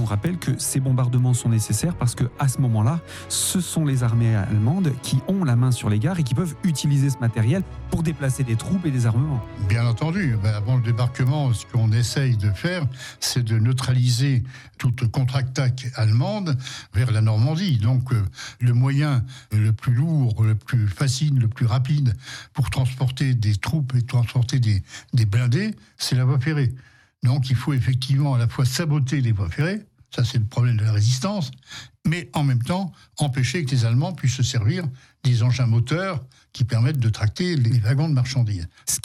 rappelle que ces bombardements sont nécessaires parce que à ce moment-là, ce sont les armées allemandes qui ont la main sur les gares et qui peuvent utiliser ce matériel pour déplacer des troupes et des armements. Bien entendu, avant le débarquement, ce qu'on essaye de faire, c'est de neutraliser toute contre-attaque allemande vers la Normandie. Donc le moyen le plus lourd, le plus facile, le plus rapide pour transporter des troupes et transporter des blindés, c'est la voie ferrée. Donc il faut effectivement à la fois saboter les voies ferrées, ça c'est le problème de la résistance, mais en même temps empêcher que les Allemands puissent se servir des engins moteurs qui permettent de tracter les wagons de marchandises.